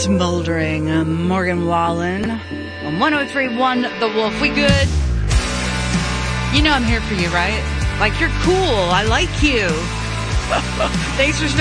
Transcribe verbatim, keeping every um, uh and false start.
Smoldering. Um, Morgan Wallen on one oh three point one The Wolf. We good? You know I'm here for you, right? Like, you're cool. I like you. Thanks for